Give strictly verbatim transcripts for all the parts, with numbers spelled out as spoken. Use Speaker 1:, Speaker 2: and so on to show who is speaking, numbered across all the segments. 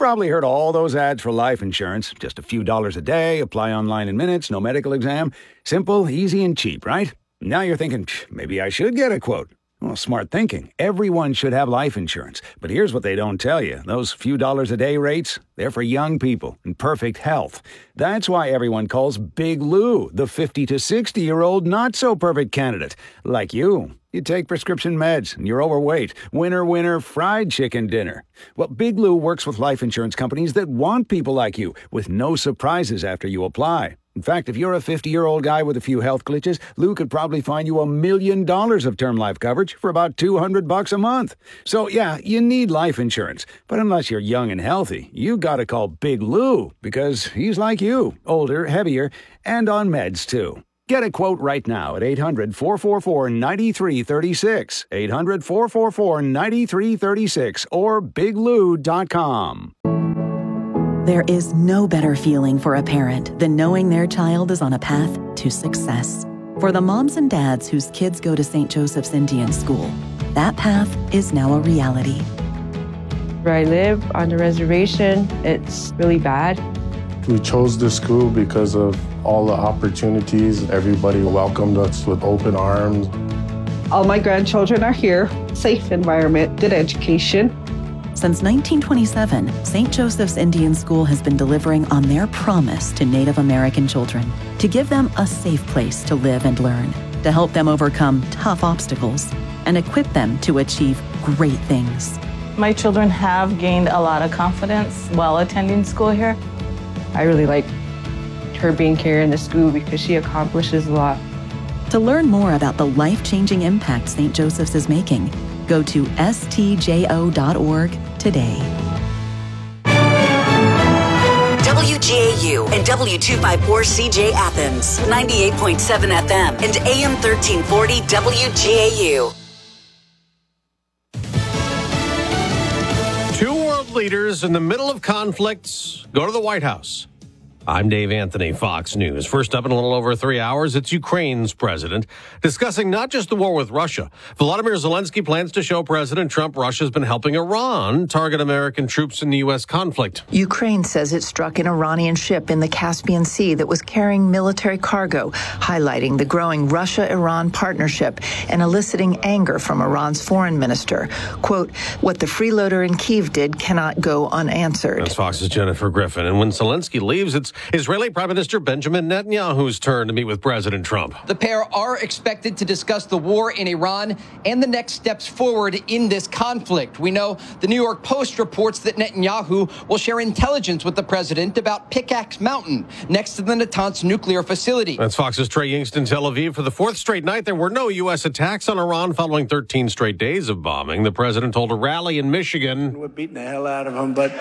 Speaker 1: probably heard all those ads for life insurance. Just a few dollars a day, apply online in minutes, no medical exam. Simple, easy, and cheap, right? Now you're thinking, maybe I should get a quote. Well, smart thinking. Everyone should have life insurance. But here's what they don't tell you. Those few dollars a day rates, they're for young people in perfect health. That's why everyone calls Big Lou the fifty to sixty-year-old not-so-perfect candidate. Like you. You take prescription meds and you're overweight. Winner, winner, fried chicken dinner. Well, Big Lou works with life insurance companies that want people like you, with no surprises after you apply. In fact, if you're a fifty-year-old guy with a few health glitches, Lou could probably find you a million dollars of term life coverage for about two hundred bucks a month. So, yeah, you need life insurance. But unless you're young and healthy, you gotta call Big Lou, because he's like you, older, heavier, and on meds, too. Get a quote right now at eight hundred, four four four, nine three three six, eight hundred, four four four, nine three three six, or big lou dot com.
Speaker 2: There is no better feeling for a parent than knowing their child is on a path to success. For the moms and dads whose kids go to Saint Joseph's Indian School, that path is now a reality.
Speaker 3: Where I live on the reservation, it's really bad.
Speaker 4: We chose this school because of all the opportunities. Everybody welcomed us with open arms.
Speaker 3: All my grandchildren are here. Safe environment, good education.
Speaker 2: Since nineteen twenty-seven, Saint Joseph's Indian School has been delivering on their promise to Native American children to give them a safe place to live and learn, to help them overcome tough obstacles, and equip them to achieve great things.
Speaker 5: My children have gained a lot of confidence while attending school here.
Speaker 3: I really like her being here in the school because she accomplishes a lot.
Speaker 2: To learn more about the life-changing impact Saint Joseph's is making, go to S T J O dot org today.
Speaker 6: W G A U and W two fifty-four C J Athens, ninety-eight point seven F M and A M thirteen forty W G A U.
Speaker 7: Two world leaders in the middle of conflicts go to the White House. I'm Dave Anthony, Fox News. First up in a little over three hours, it's Ukraine's president discussing not just the war with Russia. Volodymyr Zelensky plans to show President Trump Russia's been helping Iran target American troops in the U S conflict.
Speaker 8: Ukraine says it struck an Iranian ship in the Caspian Sea that was carrying military cargo, highlighting the growing Russia-Iran partnership and eliciting anger from Iran's foreign minister. Quote, what the freeloader in Kyiv did cannot go unanswered.
Speaker 7: That's Fox's Jennifer Griffin. And when Zelensky leaves, it's Israeli Prime Minister Benjamin Netanyahu's turn to meet with President Trump.
Speaker 9: The pair are expected to discuss the war in Iran and the next steps forward in this conflict. We know the New York Post reports that Netanyahu will share intelligence with the president about Pickaxe Mountain, next to the Natanz nuclear facility.
Speaker 7: That's Fox's Trey Yingst in Tel Aviv. For the fourth straight night, there were no U S attacks on Iran following thirteen straight days of bombing. The president told a rally in Michigan.
Speaker 10: We're beating the hell out of them, but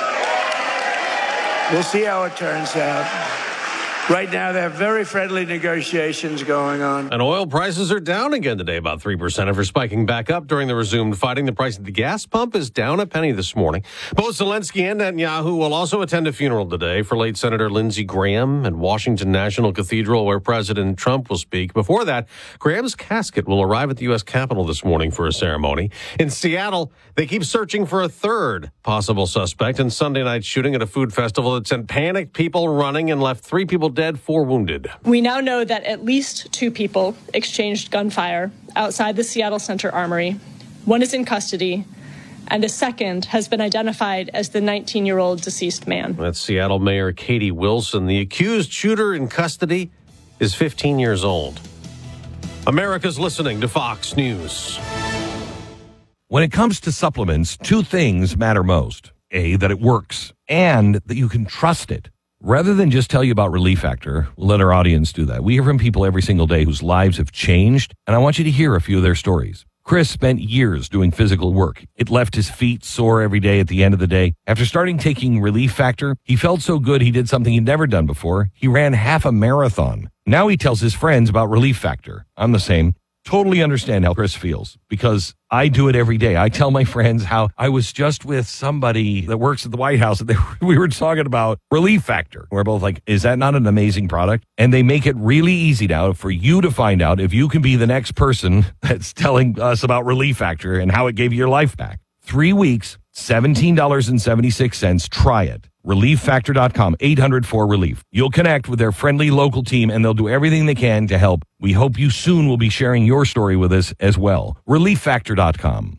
Speaker 10: we'll see how it turns out. Right now, they have very friendly negotiations going on.
Speaker 7: And oil prices are down again today, about three percent after spiking back up during the resumed fighting. The price of the gas pump is down a penny this morning. Both Zelensky and Netanyahu will also attend a funeral today for late Senator Lindsey Graham at Washington National Cathedral, where President Trump will speak. Before that, Graham's casket will arrive at the U S Capitol this morning for a ceremony. In Seattle, they keep searching for a third possible suspect in Sunday night's shooting at a food festival that sent panicked people running and left three people dead, four wounded.
Speaker 11: We now know that at least two people exchanged gunfire outside the Seattle Center Armory. One is in custody, and a second has been identified as the nineteen-year-old deceased man.
Speaker 7: That's Seattle Mayor Katie Wilson. The accused shooter in custody is fifteen years old. America's listening to Fox News.
Speaker 12: When it comes to supplements, two things matter most. A, that it works, and that you can trust it. Rather than just tell you about Relief Factor, we'll let our audience do that. We hear from people every single day whose lives have changed, and I want you to hear a few of their stories. Chris spent years doing physical work. It left his feet sore every day at the end of the day. After starting taking Relief Factor, he felt so good he did something he'd never done before. He ran half a marathon. Now he tells his friends about Relief Factor. I'm the same. Totally understand how Chris feels because I do it every day. I tell my friends how I was just with somebody that works at the White House and they, we were talking about Relief Factor. We're both like, is that not an amazing product? And they make it really easy now for you to find out if you can be the next person that's telling us about Relief Factor and how it gave you your life back. Three weeks seventeen dollars and seventy-six cents. Try it. relief factor dot com, eight hundred four relief. You'll connect with their friendly local team, and they'll do everything they can to help. We hope you soon will be sharing your story with us as well. relief factor dot com.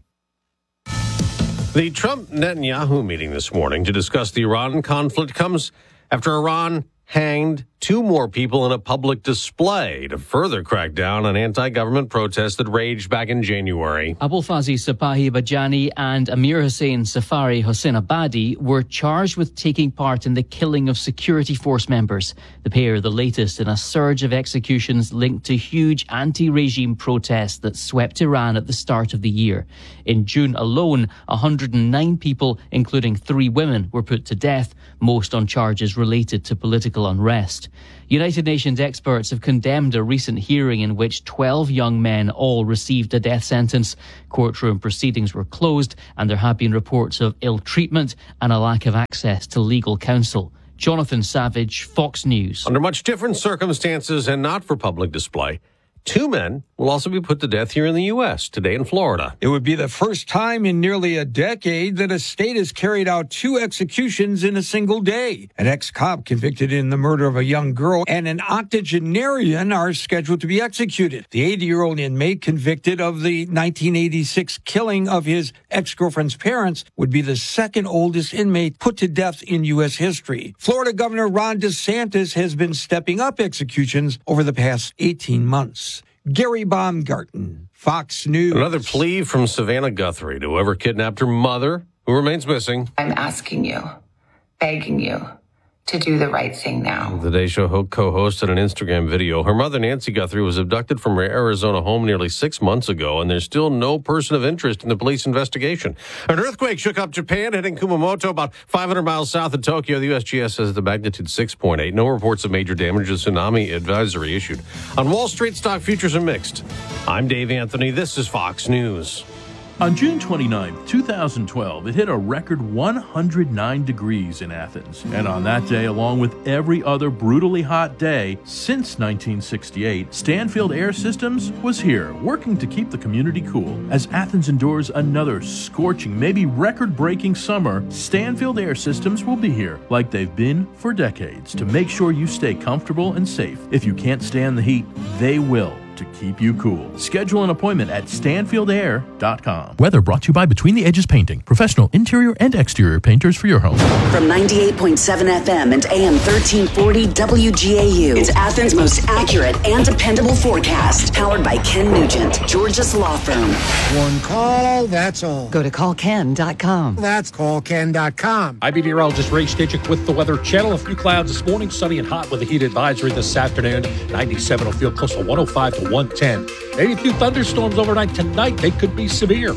Speaker 7: The Trump-Netanyahu meeting this morning to discuss the Iran conflict comes after Iran hanged two more people in a public display to further crack down on anti-government protests that raged back in January.
Speaker 13: Abolfazi Sapahi Bajani and Amir Hussein Safari Hossein Abadi were charged with taking part in the killing of security force members. The pair, the latest in a surge of executions linked to huge anti-regime protests that swept Iran at the start of the year. In June alone, one hundred nine people, including three women, were put to death, most on charges related to political unrest. United Nations experts have condemned a recent hearing in which twelve young men all received a death sentence. Courtroom proceedings were closed, and there have been reports of ill treatment and a lack of access to legal counsel. Jonathan Savage, Fox News.
Speaker 7: Under much different circumstances and not for public display, two men will also be put to death here in the U S today in Florida.
Speaker 14: It would be the first time in nearly a decade that a state has carried out two executions in a single day. An ex-cop convicted in the murder of a young girl and an octogenarian are scheduled to be executed. The eighty-year-old inmate convicted of the nineteen eighty-six killing of his ex-girlfriend's parents would be the second oldest inmate put to death in U S history. Florida Governor Ron DeSantis has been stepping up executions over the past eighteen months. Gary Baumgarten, Fox News.
Speaker 7: Another plea from Savannah Guthrie to whoever kidnapped her mother, who remains missing.
Speaker 15: I'm asking you, begging you, to do the right thing now.
Speaker 7: The Today Show co-hosted an Instagram video. Her mother, Nancy Guthrie, was abducted from her Arizona home nearly six months ago, and there's still no person of interest in the police investigation. An earthquake shook up Japan, hitting Kumamoto about five hundred miles south of Tokyo. The U S G S says the magnitude six point eight. No reports of major damage. A tsunami advisory issued. On Wall Street, stock futures are mixed. I'm Dave Anthony. This is Fox News.
Speaker 16: On June twenty-ninth, two thousand twelve, it hit a record one hundred nine degrees in Athens. And on that day, along with every other brutally hot day since nineteen sixty-eight, Stanfield Air Systems was here, working to keep the community cool. As Athens endures another scorching, maybe record-breaking summer, Stanfield Air Systems will be here, like they've been for decades, to make sure you stay comfortable and safe. If you can't stand the heat, they will, to keep you cool. Schedule an appointment at stanfield air dot com.
Speaker 17: Weather brought to you by Between the Edges Painting, professional interior and exterior painters for your home.
Speaker 6: From ninety-eight point seven F M and A M thirteen forty W G A U, it's Athens' most accurate and dependable forecast. Powered by Ken Nugent, Georgia's law firm.
Speaker 18: One call, that's all.
Speaker 19: Go to call ken dot com.
Speaker 18: That's call ken dot com.
Speaker 20: I'm meteorologist Ray Stitchick with the Weather Channel. A few clouds this morning, sunny and hot with a heat advisory this afternoon. ninety-seven will feel close to one oh five to one ten. Maybe a few thunderstorms overnight tonight. They could be severe.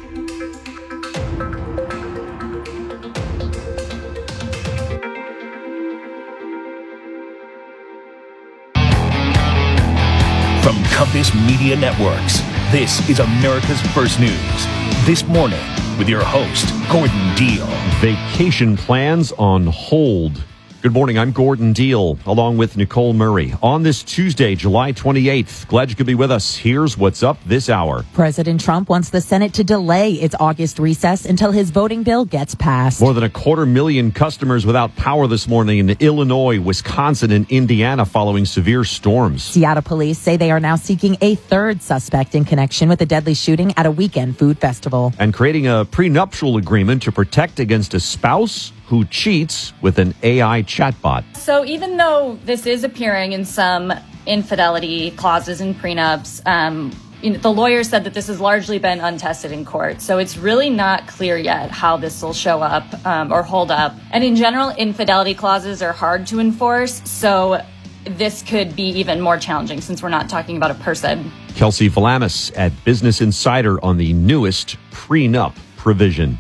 Speaker 17: From Compass Media Networks, this is America's First News. This morning with your host, Gordon Deal.
Speaker 21: Vacation plans on hold. Good morning, I'm Gordon Deal, along with Nicole Murray. On this Tuesday, July twenty-eighth, glad you could be with us. Here's what's up this hour.
Speaker 22: President Trump wants the Senate to delay its August recess until his voting bill gets passed.
Speaker 21: More than a quarter million customers without power this morning in Illinois, Wisconsin, and Indiana following severe storms.
Speaker 22: Seattle police say they are now seeking a third suspect in connection with a deadly shooting at a weekend food festival.
Speaker 21: And creating a prenuptial agreement to protect against a spouse who cheats with an A I chatbot.
Speaker 23: So even though this is appearing in some infidelity clauses in prenups, um, you know, the lawyer said that this has largely been untested in court. So it's really not clear yet how this will show up um, or hold up. And in general, infidelity clauses are hard to enforce. So this could be even more challenging since we're not talking about a person.
Speaker 21: Kelsey Valamis at Business Insider on the newest prenup provision.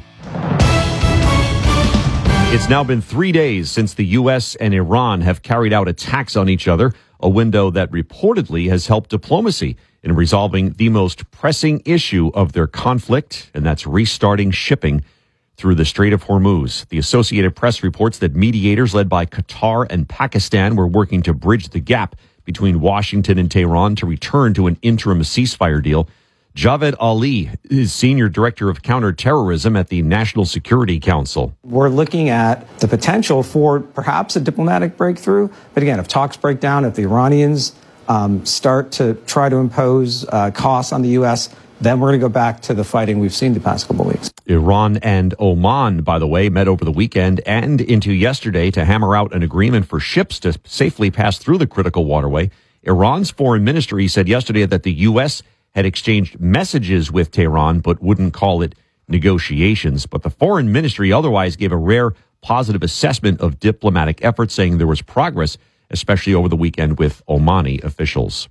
Speaker 21: It's now been three days since the U S and Iran have carried out attacks on each other, a window that reportedly has helped diplomacy in resolving the most pressing issue of their conflict, and that's restarting shipping through the Strait of Hormuz. The Associated Press reports that mediators led by Qatar and Pakistan were working to bridge the gap between Washington and Tehran to return to an interim ceasefire deal. Javed Ali is Senior Director of Counterterrorism at the National Security Council.
Speaker 1: We're looking at the potential for perhaps a diplomatic breakthrough. But again, if talks break down, if the Iranians um, start to try to impose uh, costs on the U S, then we're going to go back to the fighting we've seen the past couple of weeks.
Speaker 21: Iran and Oman, by the way, met over the weekend and into yesterday to hammer out an agreement for ships to safely pass through the critical waterway. Iran's foreign ministry said yesterday that the U S had exchanged messages with Tehran, but wouldn't call it negotiations. But the foreign ministry otherwise gave a rare positive assessment of diplomatic efforts, saying there was progress, especially over the weekend with Omani officials.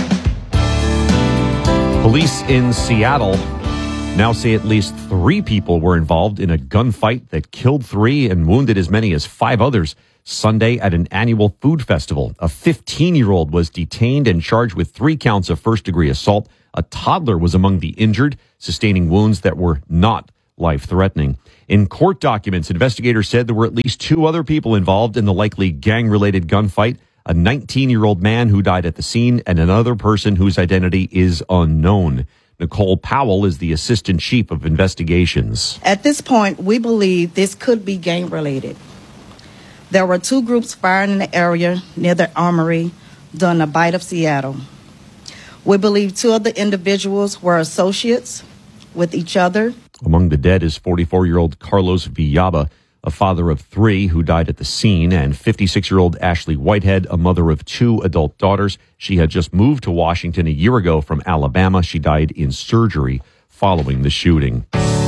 Speaker 21: Police in Seattle now say at least three people were involved in a gunfight that killed three and wounded as many as five others Sunday at an annual food festival. A fifteen-year-old was detained and charged with three counts of first-degree assault. A toddler was among the injured, sustaining wounds that were not life-threatening. In court documents, investigators said there were at least two other people involved in the likely gang-related gunfight, a nineteen-year-old man who died at the scene and another person whose identity is unknown. Nicole Powell is the Assistant Chief of Investigations.
Speaker 4: At this point, we believe this could be gang-related. There were two groups firing in the area near the armory during the Bite of Seattle. We believe two of the individuals were associates with each other.
Speaker 21: Among the dead is forty-four-year-old Carlos Villaba, a father of three who died at the scene, and fifty-six-year-old Ashley Whitehead, a mother of two adult daughters. She had just moved to Washington a year ago from Alabama. She died in surgery following the shooting.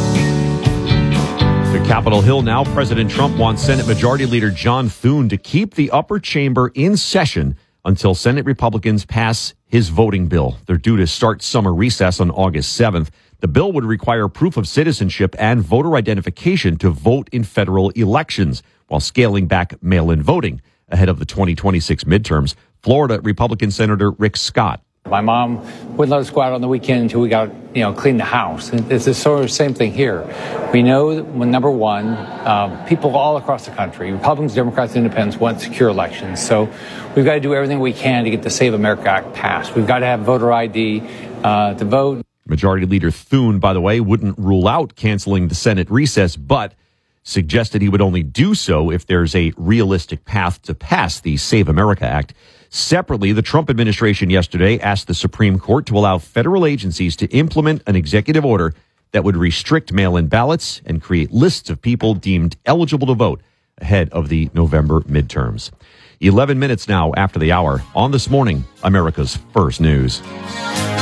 Speaker 21: To Capitol Hill now, President Trump wants Senate Majority Leader John Thune to keep the upper chamber in session until Senate Republicans pass his voting bill. They're due to start summer recess on August seventh. The bill would require proof of citizenship and voter identification to vote in federal elections while scaling back mail-in voting ahead of the twenty twenty-six midterms. Florida Republican Senator Rick Scott.
Speaker 5: My mom wouldn't let us go out on the weekend until we got, you know, clean the house. And it's the sort of same thing here. We know that, when, number one, um, people all across the country, Republicans, Democrats, Independents, want secure elections. So we've got to do everything we can to get the Save America Act passed. We've got to have voter I D uh, to vote.
Speaker 21: Majority Leader Thune, by the way, wouldn't rule out canceling the Senate recess, but suggested he would only do so if there's a realistic path to pass the Save America Act. Separately, the Trump administration yesterday asked the Supreme Court to allow federal agencies to implement an executive order that would restrict mail-in ballots and create lists of people deemed eligible to vote ahead of the November midterms. eleven minutes now after the hour on This Morning, America's First News.